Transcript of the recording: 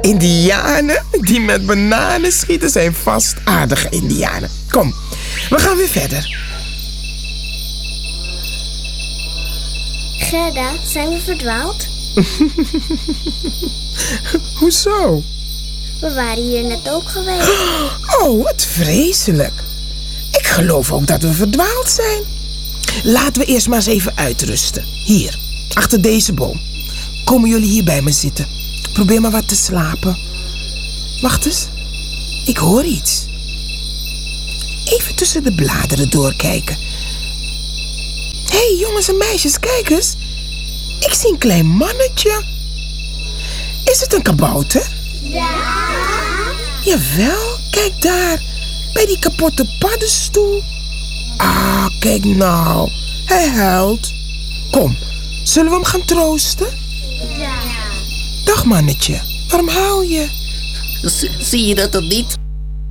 Indianen die met bananen schieten zijn vast aardige Indianen. Kom, we gaan weer verder. Gerda, zijn we verdwaald? Hoezo? We waren hier net ook geweest. Oh, wat vreselijk. Ik geloof ook dat we verdwaald zijn. Laten we eerst maar eens even uitrusten. Hier, achter deze boom. Komen jullie hier bij me zitten. Probeer maar wat te slapen. Wacht eens. Ik hoor iets. Even tussen de bladeren doorkijken. Hé, jongens en meisjes, kijk eens. Ik zie een klein mannetje. Is het een kabouter? Ja. Jawel, kijk daar. Bij die kapotte paddenstoel. Ah, kijk nou. Hij huilt. Kom, zullen we hem gaan troosten? Ja. Dag mannetje, waarom huil je? Zie je dat dan niet?